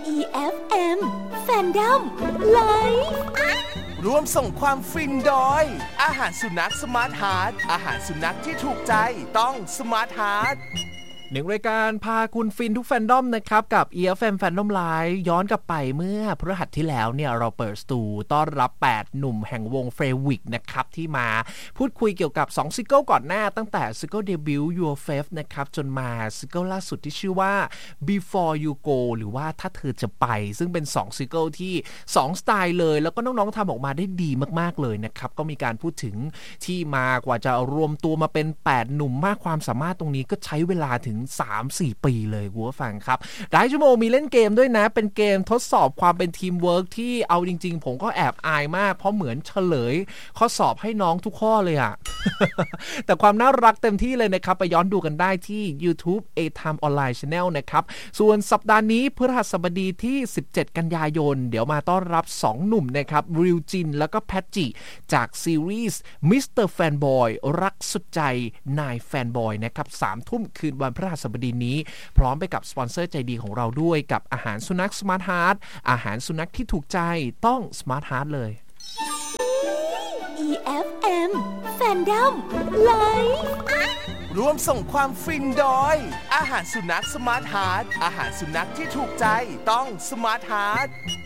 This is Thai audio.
EFM Fandom Live ร่วมส่งความฟินโดยอาหารสุนัขสมาร์ทฮาร์ทอาหารสุนัขที่ถูกใจต้องสมาร์ทฮาร์ทหนึ่งรายการพาคุณฟินทุกแฟนดอมนะครับกับ EFM Fandom Live ย้อนกลับไปเมื่อพฤหัสที่แล้วเนี่ยเราเปิดสตูต้อนรับ8หนุ่มแห่งวงเฟรวิกนะครับที่มาพูดคุยเกี่ยวกับ2ซิงเกิลก่อนหน้าตั้งแต่ซิงเกิลเดบิวต์ Your Faith นะครับจนมาซิงเกิลล่าสุดที่ชื่อว่า Before You Go หรือว่าถ้าเธอจะไปซึ่งเป็น2ซิงเกิลที่2สไตล์เลยแล้วก็น้องๆทำออกมาได้ดีมากๆเลยนะครับก็มีการพูดถึงที่มากว่าจะรวมตัวมาเป็น8หนุ่มมากความสามารถตรงนี้ก็ใช้เวลาถึง3-4 ปีเลยคุณผู้ฟังครับหลายชั่วโมงมีเล่นเกมด้วยนะเป็นเกมทดสอบความเป็นทีมเวิร์กที่เอาจริงๆผมก็แอบอายมากเพราะเหมือนเฉลยข้อสอบให้น้องทุกข้อเลยอะ แต่ความน่ารักเต็มที่เลยนะครับไปย้อนดูกันได้ที่ YouTube A Time Online Channel นะครับส่วนสัปดาห์นี้พฤหัสบดีที่17กันยายนเดี๋ยวมาต้อนรับ2หนุ่มนะครับริวจินแล้วก็แพทจิจากซีรีส์ Mr. Fanboy รักสุดใจนายแฟนบอยนะครับ 3 ทุ่มคืนวันพฤหัสบดีนี้พร้อมไปกับสปอนเซอร์ใจดีของเราด้วยกับอาหารสุนัข Smart Heart อาหารสุนัขที่ถูกใจต้อง Smart Heart เลย EFM Fandom Live ร่วมส่งความฟินโดยอาหารสุนัขสมาร์ทฮาร์ทอาหารสุนัขที่ถูกใจต้องสมาร์ทฮาร์ท